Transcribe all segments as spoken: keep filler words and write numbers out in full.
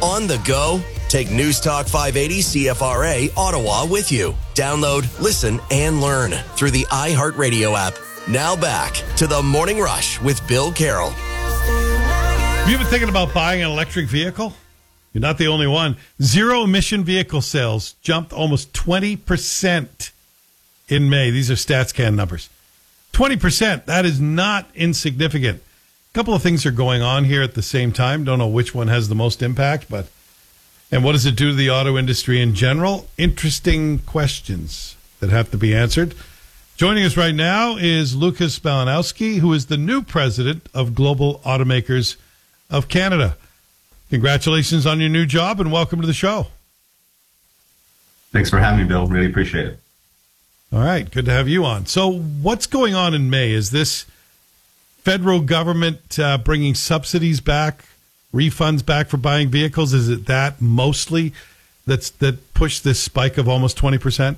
On the go? Take News Talk five eighty C F R A Ottawa with you. Download, listen, and learn through the iHeartRadio app. Now back to the Morning Rush with Bill Carroll. Have you been thinking about buying an electric vehicle? You're not the only one. Zero-emission vehicle sales jumped almost twenty percent in May. These are StatsCan numbers. twenty percent. That is not insignificant. A couple of things are going on here at the same time. Don't know which one has the most impact, but and what does it do to the auto industry in general? Interesting questions that have to be answered. Joining us right now is Lucas Malinowski, who is the new president of Global Automakers of Canada. Congratulations on your new job and welcome to the show. Thanks for having me, Bill. Really appreciate it. All right, good to have you on. So what's going on in May? Is this federal government uh, bringing subsidies back, refunds back for buying vehicles? Is it that mostly that's that pushed this spike of almost twenty percent?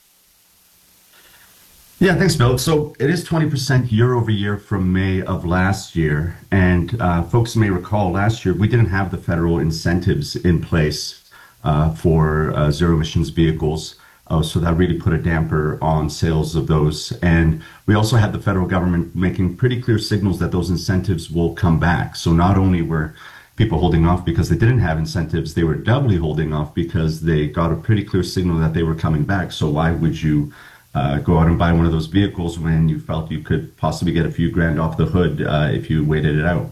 Yeah, thanks, Bill. So it is twenty percent year over year from May of last year. And uh, folks may recall last year, we didn't have the federal incentives in place uh, for uh, zero emissions vehicles. Uh, so that really put a damper on sales of those. And we also had the federal government making pretty clear signals that those incentives will come back. So not only were people holding off because they didn't have incentives, they were doubly holding off because they got a pretty clear signal that they were coming back. So why would you Uh, go out and buy one of those vehicles when you felt you could possibly get a few grand off the hood uh, if you waited it out?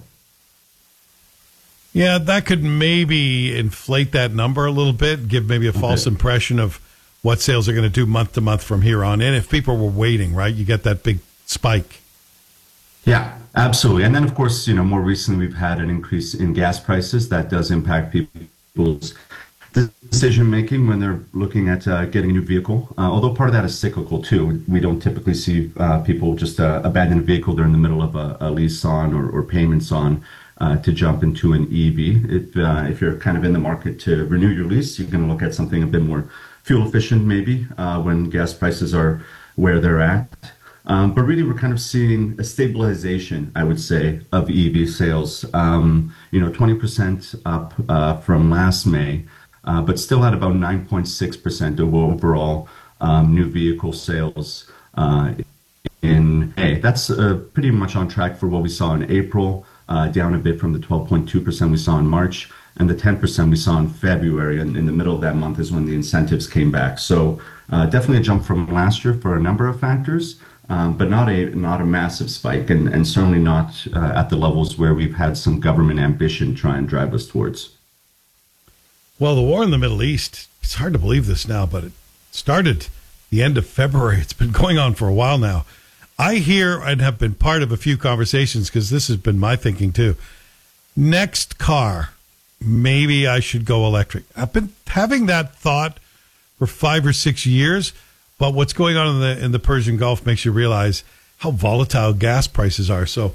Yeah, that could maybe inflate that number a little bit, give maybe a false impression of what sales are going to do month to month from here on in. If people were waiting, right, you get that big spike. Yeah, absolutely. And then, of course, you know, more recently we've had an increase in gas prices that does impact people's decision making when they're looking at uh, getting a new vehicle. Uh, although part of that is cyclical too. We don't typically see uh, people just uh, abandon a vehicle they're in the middle of a, a lease on or, or payments on uh, to jump into an E V. If uh, if you're kind of in the market to renew your lease, you're going to look at something a bit more fuel efficient maybe uh, when gas prices are where they're at. Um, but really, we're kind of seeing a stabilization, I would say, of E V sales. Um, you know, twenty percent up uh, from last May. Uh, but still at about nine point six percent of overall um, new vehicle sales uh, in May. That's uh, pretty much on track for what we saw in April, uh, down a bit from the twelve point two percent we saw in March, and the ten percent we saw in February. And in the middle of that month is when the incentives came back. So uh, definitely a jump from last year for a number of factors, um, but not a not a massive spike, and, and certainly not uh, at the levels where we've had some government ambition try and drive us towards. Well, the war in the Middle East, it's hard to believe this now, but it started the end of February. It's been going on for a while now. I hear and have been part of a few conversations, because this has been my thinking too. Next car, maybe I should go electric. I've been having that thought for five or six years, but what's going on in the in the Persian Gulf makes you realize how volatile gas prices are. So